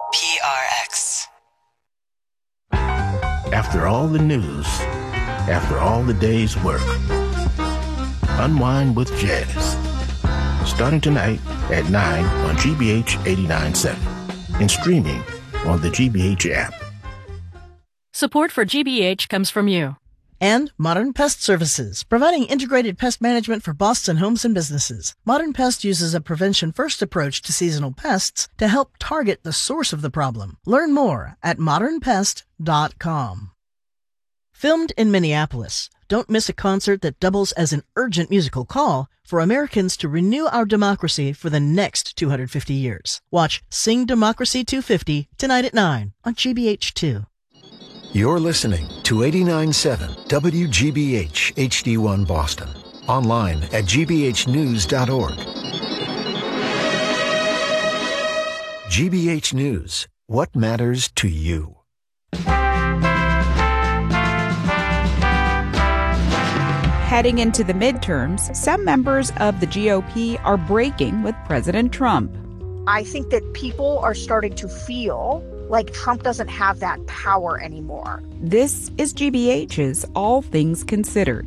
PRX. After all the news, after all the day's work, unwind with jazz. Starting tonight at 9 on GBH 89.7 and streaming on the GBH app. Support for GBH comes from you. And Modern Pest Services, providing integrated pest management for Boston homes and businesses. Modern Pest uses a prevention-first approach to seasonal pests to help target the source of the problem. Learn more at modernpest.com. Filmed in Minneapolis, don't miss a concert that doubles as an urgent musical call for Americans to renew our democracy for the next 250 years. Watch Sing Democracy 250 tonight at 9 on GBH2. You're listening to 89.7 WGBH HD1 Boston. Online at gbhnews.org. GBH News. What matters to you? Heading into the midterms, some members of the GOP are breaking with President Trump. I think that people are starting to feel like Trump doesn't have that power anymore. This is GBH's All Things Considered.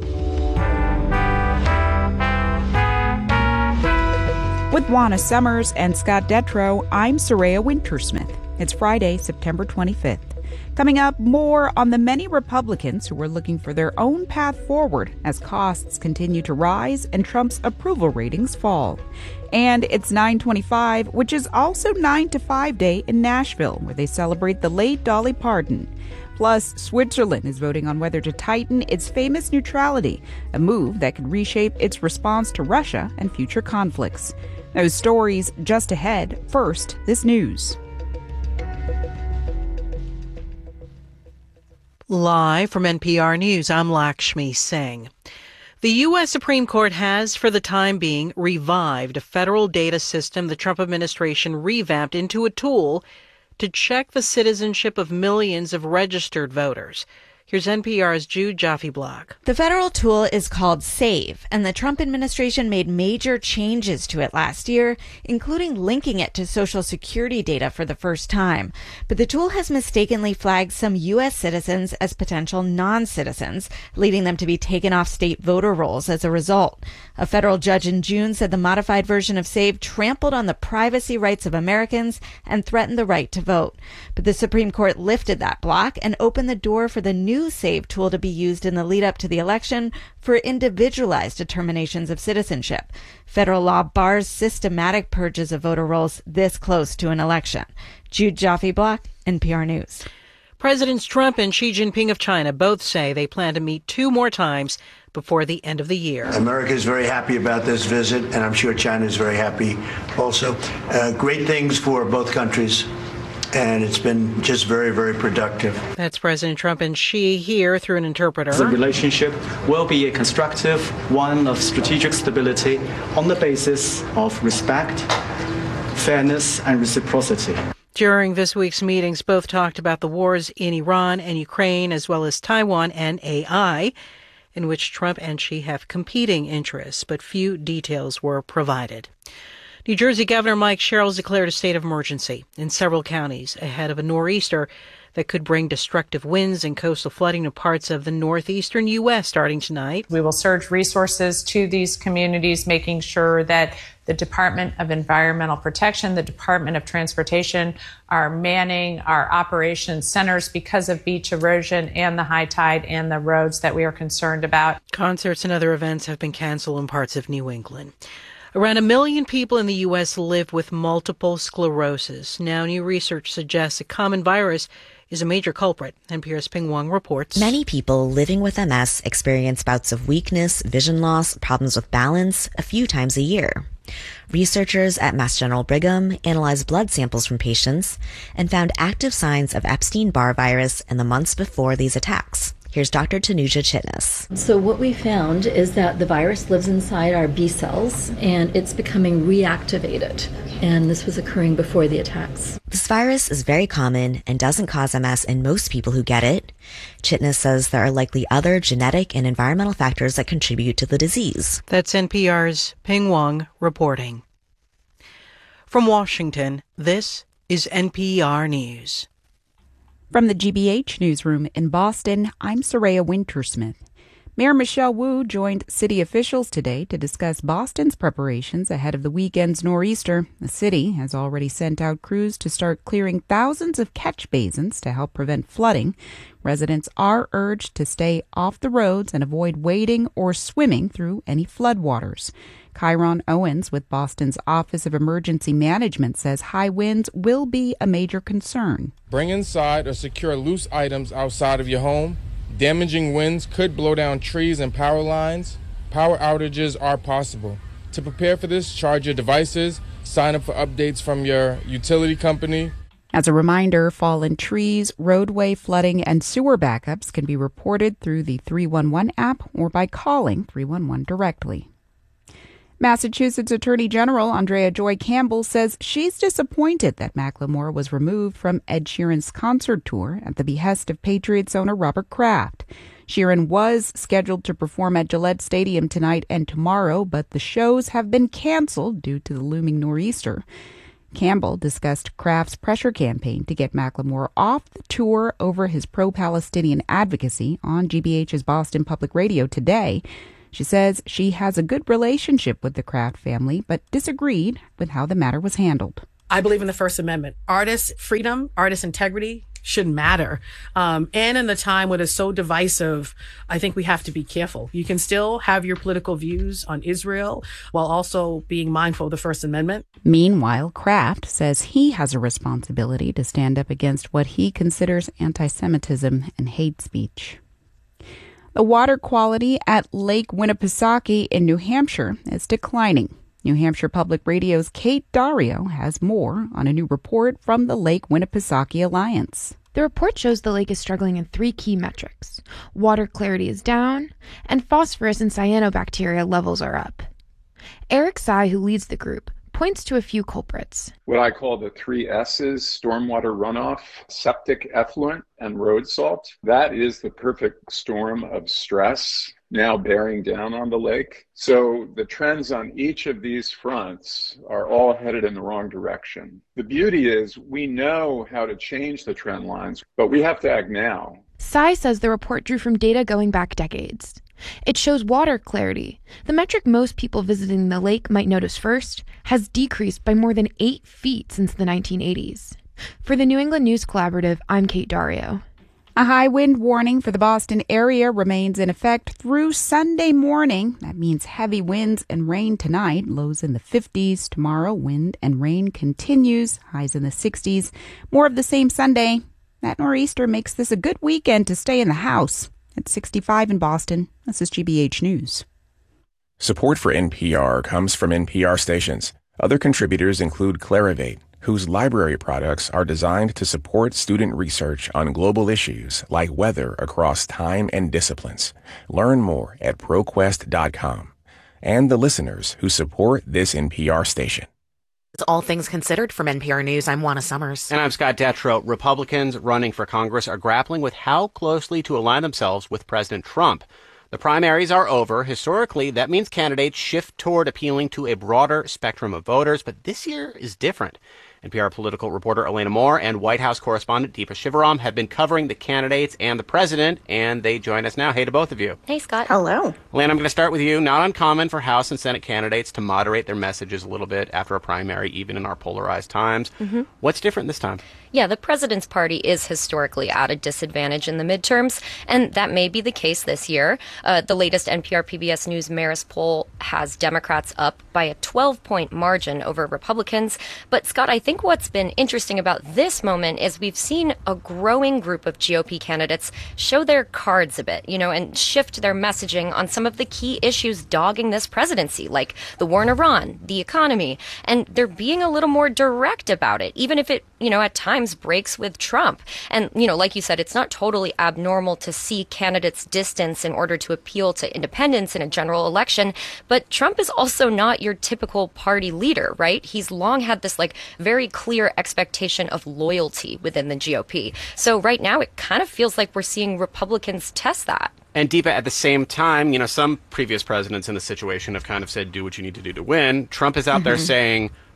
With Juana Summers and Scott Detrow, I'm Soraya Wintersmith. It's Friday, September 25th. Coming up, more on the many Republicans who are looking for their own path forward as costs continue to rise and Trump's approval ratings fall. And it's 9/25, which is also 9 to 5 Day in Nashville, where they celebrate the late Dolly Parton. Plus, Switzerland is voting on whether to tighten its famous neutrality, a move that could reshape its response to Russia and future conflicts. Those stories just ahead. First, this news. Live from NPR News, I'm Lakshmi Singh. The U.S. Supreme Court has, for the time being, revived a federal data system the Trump administration revamped into a tool to check the citizenship of millions of registered voters. Here's NPR's Jude Jaffe-Block. The federal tool is called SAVE, and the Trump administration made major changes to it last year, including linking it to Social Security data for the first time. But the tool has mistakenly flagged some U.S. citizens as potential non-citizens, leading them to be taken off state voter rolls as a result. A federal judge in June said the modified version of SAVE trampled on the privacy rights of Americans and threatened the right to vote. But the Supreme Court lifted that block and opened the door for the new SAVE tool to be used in the lead up to the election for individualized determinations of citizenship. Federal law bars systematic purges of voter rolls this close to an election. Jude Jaffe-Block, NPR News. Presidents Trump and Xi Jinping of China both say they plan to meet 2 more times before the end of the year. America is very happy about this visit, and I'm sure China is very happy also. Great things for both countries. And it's been just very, very productive. That's President Trump and Xi here through an interpreter. The relationship will be a constructive one of strategic stability on the basis of respect, fairness, and reciprocity. During this week's meetings, both talked about the wars in Iran and Ukraine, as well as Taiwan and AI, in which Trump and Xi have competing interests, but few details were provided. New Jersey Governor Mike Sherrill declared a state of emergency in several counties ahead of a nor'easter that could bring destructive winds and coastal flooding to parts of the northeastern U.S. starting tonight. We will surge resources to these communities, making sure that the Department of Environmental Protection, the Department of Transportation are manning our operations centers because of beach erosion and the high tide and the roads that we are concerned about. Concerts and other events have been canceled in parts of New England. Around 1 million people in the U.S. live with multiple sclerosis. Now, new research suggests a common virus is a major culprit. NPR's Ping Wong reports. Many people living with MS experience bouts of weakness, vision loss, problems with balance a few times a year. Researchers at Mass General Brigham analyzed blood samples from patients and found active signs of Epstein-Barr virus in the months before these attacks. Here's Dr. Tanuja Chitnis. So what we found is that the virus lives inside our B cells and it's becoming reactivated. And this was occurring before the attacks. This virus is very common and doesn't cause MS in most people who get it. Chitnis says there are likely other genetic and environmental factors that contribute to the disease. That's NPR's Ping Wong reporting. From Washington, this is NPR News. From the GBH newsroom in Boston, I'm Soraya Wintersmith. Mayor Michelle Wu joined city officials today to discuss Boston's preparations ahead of the weekend's nor'easter. The city has already sent out crews to start clearing thousands of catch basins to help prevent flooding. Residents are urged to stay off the roads and avoid wading or swimming through any floodwaters. Chiron Owens with Boston's Office of Emergency Management says high winds will be a major concern. Bring inside or secure loose items outside of your home. Damaging winds could blow down trees and power lines. Power outages are possible. To prepare for this, charge your devices, sign up for updates from your utility company. As a reminder, fallen trees, roadway flooding, and sewer backups can be reported through the 311 app or by calling 311 directly. Massachusetts Attorney General Andrea Joy Campbell says she's disappointed that Macklemore was removed from Ed Sheeran's concert tour at the behest of Patriots owner Robert Kraft. Sheeran was scheduled to perform at Gillette Stadium tonight and tomorrow, but the shows have been canceled due to the looming nor'easter. Campbell discussed Kraft's pressure campaign to get Macklemore off the tour over his pro-Palestinian advocacy on GBH's Boston Public Radio today. She says she has a good relationship with the Kraft family, but disagreed with how the matter was handled. I believe in the First Amendment. Artist freedom, artist integrity should matter. And in a time when it's so divisive, I think we have to be careful. You can still have your political views on Israel while also being mindful of the First Amendment. Meanwhile, Kraft says he has a responsibility to stand up against what he considers anti-Semitism and hate speech. The water quality at Lake Winnipesaukee in New Hampshire is declining. New Hampshire Public Radio's Kate Dario has more on a new report from the Lake Winnipesaukee Alliance. The report shows the lake is struggling in 3 key metrics. Water clarity is down, and phosphorus and cyanobacteria levels are up. Eric Tsai, who leads the group, points to a few culprits. What I call the 3 S's, stormwater runoff, septic effluent, and road salt. That is the perfect storm of stress now bearing down on the lake. So the trends on each of these fronts are all headed in the wrong direction. The beauty is we know how to change the trend lines, but we have to act now. Tsai says the report drew from data going back decades. It shows water clarity, the metric most people visiting the lake might notice first, has decreased by more than 8 feet since the 1980s. For the New England News Collaborative, I'm Kate Dario. A high wind warning for the Boston area remains in effect through Sunday morning. That means heavy winds and rain tonight, lows in the 50s. Tomorrow, wind and rain continues, highs in the 60s. More of the same Sunday. That nor'easter makes this a good weekend to stay in the house. It's 65 in Boston. This is GBH News. Support for NPR comes from NPR stations. Other contributors include Clarivate, whose library products are designed to support student research on global issues like weather across time and disciplines. Learn more at ProQuest.com. And the listeners who support this NPR station. It's All Things Considered from NPR News. I'm Juana Summers. And I'm Scott Detrow. Republicans running for Congress are grappling with how closely to align themselves with President Trump. The primaries are over. Historically, that means candidates shift toward appealing to a broader spectrum of voters, but this year is different. NPR political reporter Elena Moore and White House correspondent Deepa Shivaram have been covering the candidates and the president, and they join us now. Hey to both of you. Hey, Scott. Hello. Elena, I'm going to start with you. Not uncommon for House and Senate candidates to moderate their messages a little bit after a primary, even in our polarized times. What's different this time? Yeah, the president's party is historically at a disadvantage in the midterms, and that may be the case this year. The latest NPR PBS News Marist poll has Democrats up by a 12-point margin over Republicans. But, Scott, I think what's been interesting about this moment is we've seen a growing group of GOP candidates show their cards a bit, and shift their messaging on some of the key issues dogging this presidency, like the war in Iran, the economy, and they're being a little more direct about it, even if it, at times breaks with Trump. And, like you said, it's not totally abnormal to see candidates distance in order to appeal to independents in a general election. But Trump is also not your typical party leader, right? He's long had this very clear expectation of loyalty within the GOP. So right now it kind of feels like we're seeing Republicans test that. And Deepa, at the same time, some previous presidents in the situation have kind of said, do what you need to do to win. Trump is out there saying,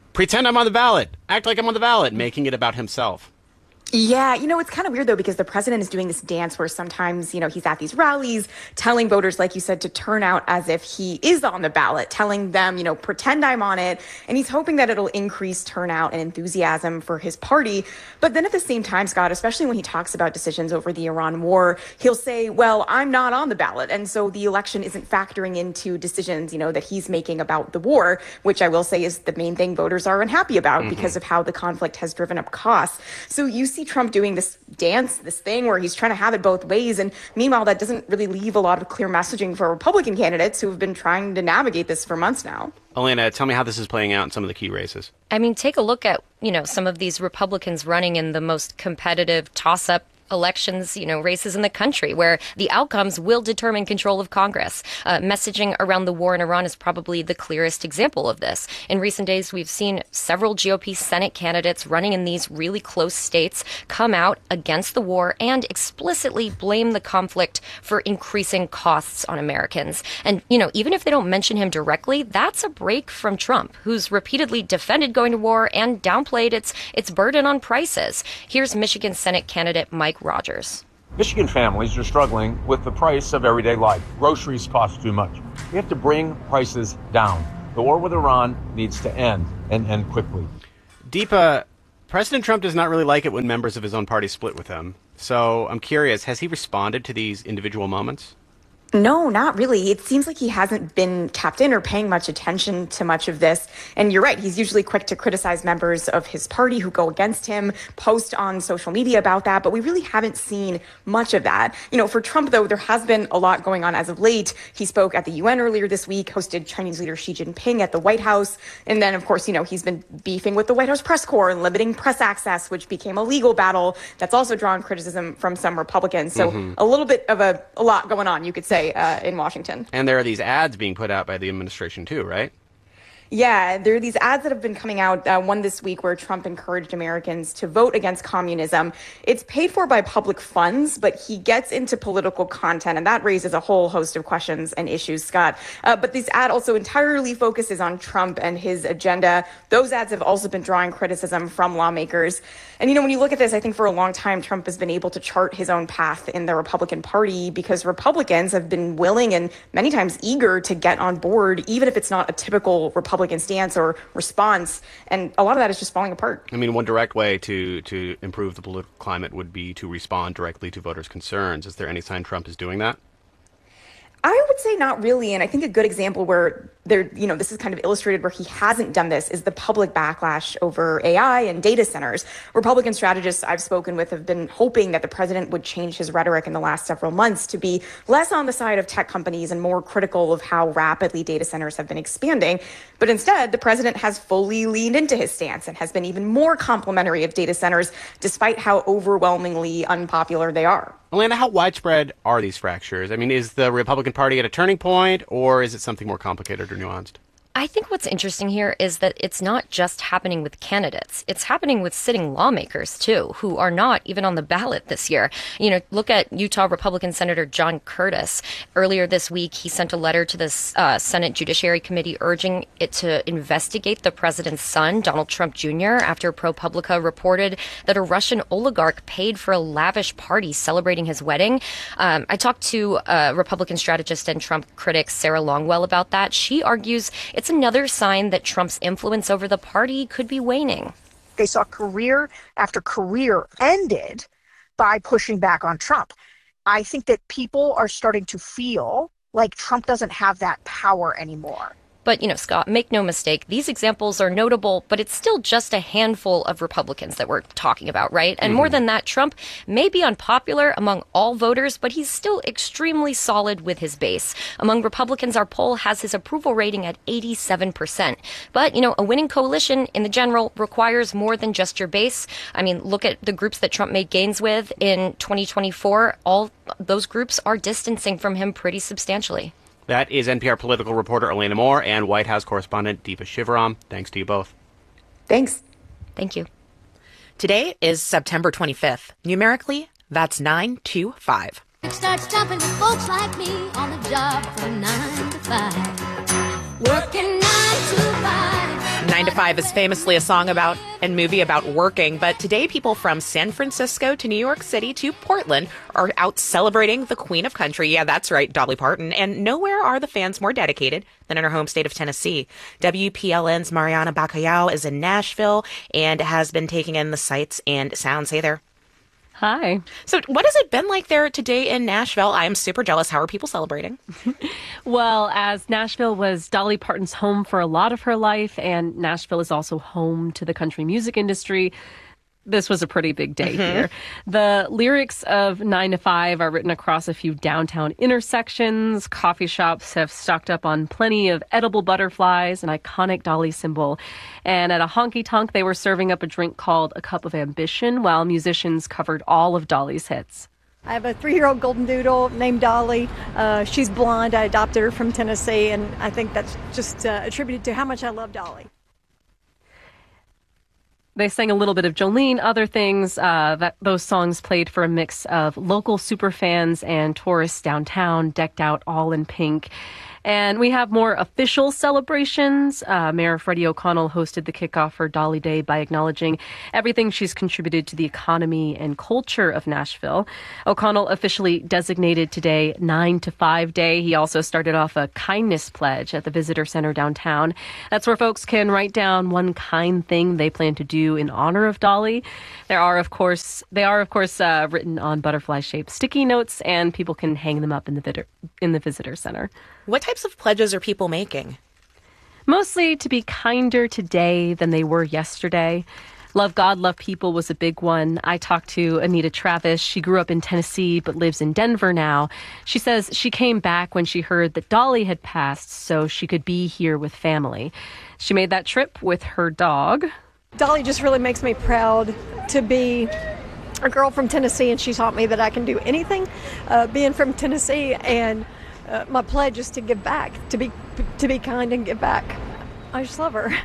pretend I'm on the ballot, act like I'm on the ballot, making it about himself. Yeah, it's kind of weird, though, because the president is doing this dance where sometimes, he's at these rallies telling voters, like you said, to turn out as if he is on the ballot, telling them, pretend I'm on it. And he's hoping that it'll increase turnout and enthusiasm for his party. But then at the same time, Scott, especially when he talks about decisions over the Iran war, he'll say, well, I'm not on the ballot. And so the election isn't factoring into decisions, that he's making about the war, which I will say is the main thing voters are unhappy about because of how the conflict has driven up costs. So you see Trump doing this dance, this thing where he's trying to have it both ways. And meanwhile, that doesn't really leave a lot of clear messaging for Republican candidates who have been trying to navigate this for months now. Elena, tell me how this is playing out in some of the key races. I mean, take a look at, some of these Republicans running in the most competitive toss-up elections, races in the country where the outcomes will determine control of Congress. Messaging around the war in Iran is probably the clearest example of this. In recent days, we've seen several GOP Senate candidates running in these really close states come out against the war and explicitly blame the conflict for increasing costs on Americans. And, even if they don't mention him directly, that's a break from Trump, who's repeatedly defended going to war and downplayed its burden on prices. Here's Michigan Senate candidate Mike Rogers. Michigan families are struggling with the price of everyday life. Groceries cost too much. We have to bring prices down. The war with Iran needs to end, and end quickly. Deepa, President Trump does not really like it when members of his own party split with him. So I'm curious, has he responded to these individual moments? No, not really. It seems like he hasn't been tapped in or paying much attention to much of this. And you're right, he's usually quick to criticize members of his party who go against him, post on social media about that, but we really haven't seen much of that. For Trump, though, there has been a lot going on as of late. He spoke at the UN earlier this week, hosted Chinese leader Xi Jinping at the White House. And then, of course, he's been beefing with the White House press corps and limiting press access, which became a legal battle that's also drawn criticism from some Republicans. So a little bit of a lot going on, you could say. In Washington. And there are these ads being put out by the administration too, right? Yeah, there are these ads that have been coming out, one this week where Trump encouraged Americans to vote against communism. It's paid for by public funds, but he gets into political content, and that raises a whole host of questions and issues, Scott. But this ad also entirely focuses on Trump and his agenda. Those ads have also been drawing criticism from lawmakers. And, when you look at this, I think for a long time, Trump has been able to chart his own path in the Republican Party because Republicans have been willing and many times eager to get on board, even if it's not a typical Republican stance or response. And a lot of that is just falling apart. I mean, one direct way to improve the political climate would be to respond directly to voters' concerns. Is there any sign Trump is doing that? I would say not really. And I think a good example where this is kind of illustrated where he hasn't done this is the public backlash over AI and data centers. Republican strategists I've spoken with have been hoping that the president would change his rhetoric in the last several months to be less on the side of tech companies and more critical of how rapidly data centers have been expanding. But instead, the president has fully leaned into his stance and has been even more complimentary of data centers, despite how overwhelmingly unpopular they are. Elena, how widespread are these fractures? I mean, is the Republican Party at a turning point, or is it something more complicated or nuanced? I think what's interesting here is that it's not just happening with candidates. It's happening with sitting lawmakers, too, who are not even on the ballot this year. Look at Utah Republican Senator John Curtis. Earlier this week, he sent a letter to the Senate Judiciary Committee urging it to investigate the president's son, Donald Trump Jr., after ProPublica reported that a Russian oligarch paid for a lavish party celebrating his wedding. I talked to Republican strategist and Trump critic Sarah Longwell about that. She argues it's another sign that Trump's influence over the party could be waning. They saw career after career ended by pushing back on Trump. I think that people are starting to feel like Trump doesn't have that power anymore. But, Scott, make no mistake, these examples are notable, but it's still just a handful of Republicans that we're talking about, right? And more than that, Trump may be unpopular among all voters, but he's still extremely solid with his base. Among Republicans, our poll has his approval rating at 87%. But, a winning coalition in the general requires more than just your base. I mean, look at the groups that Trump made gains with in 2024. All those groups are distancing from him pretty substantially. That is NPR political reporter Elena Moore and White House correspondent Deepa Shivaram. Thanks to you both. Thanks. Thank you. Today is September 25th. Numerically, that's 925. It starts jumping with folks like me on the job from 9 to 5. Working 9 to 5. 9 to 5 is famously a song about and movie about working, but today people from San Francisco to New York City to Portland are out celebrating the Queen of Country. Yeah, that's right, Dolly Parton. And nowhere are the fans more dedicated than in her home state of Tennessee. WPLN's Mariana Bacallao is in Nashville and has been taking in the sights and sounds. Hey there. Hi. So what has it been like there today in Nashville? I am super jealous. How are people celebrating? Well, as Nashville was Dolly Parton's home for a lot of her life, and Nashville is also home to the country music industry, this was a pretty big day here. The lyrics of 9 to 5 are written across a few downtown intersections. Coffee shops have stocked up on plenty of edible butterflies, an iconic Dolly symbol. And at a honky-tonk, they were serving up a drink called A Cup of Ambition, while musicians covered all of Dolly's hits. I have a 3-year-old golden doodle named Dolly. She's blonde. I adopted her from Tennessee, and I think that's just attributed to how much I love Dolly. They sang a little bit of Jolene, other things. That those songs played for a mix of local superfans and tourists downtown, decked out all in pink. And we have more official celebrations. Mayor Freddie O'Connell hosted the kickoff for Dolly Day by acknowledging everything she's contributed to the economy and culture of Nashville. O'Connell officially designated today 9 to 5 Day. He also started off a kindness pledge at the Visitor Center downtown. That's where folks can write down one kind thing they plan to do in honor of Dolly. They are, of course, written on butterfly-shaped sticky notes, and people can hang them up in the Visitor Center. What types of pledges are people making? Mostly to be kinder today than they were yesterday. Love God, love people was a big one. I talked to Anita Travis. She grew up in Tennessee but lives in Denver now. She says she came back when she heard that Dolly had passed so she could be here with family. She made that trip with her dog. Dolly just really makes me proud to be a girl from Tennessee, and she taught me that I can do anything being from Tennessee, and my pledge is to give back, to be kind and give back. I just love her.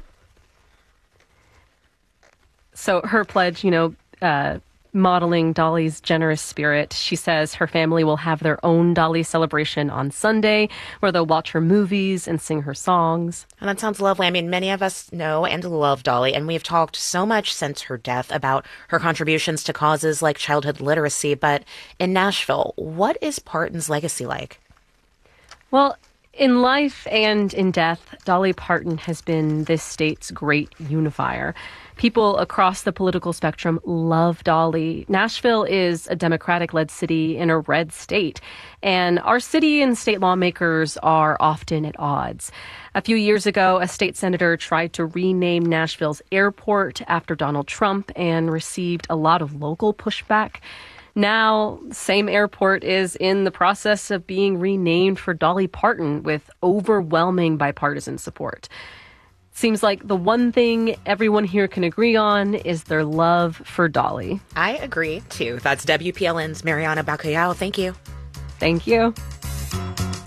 So her pledge, modeling Dolly's generous spirit. She says her family will have their own Dolly celebration on Sunday, where they'll watch her movies and sing her songs. And that sounds lovely. I mean, many of us know and love Dolly, and we've talked so much since her death about her contributions to causes like childhood literacy. But in Nashville, what is Parton's legacy like? Well, in life and in death, Dolly Parton has been this state's great unifier. People across the political spectrum love Dolly. Nashville is a Democratic-led city in a red state, and our city and state lawmakers are often at odds. A few years ago, a state senator tried to rename Nashville's airport after Donald Trump and received a lot of local pushback. Now, same airport is in the process of being renamed for Dolly Parton with overwhelming bipartisan support. Seems like the one thing everyone here can agree on is their love for Dolly. I agree, too. That's WPLN's Mariana Bacallao. Thank you. Thank you.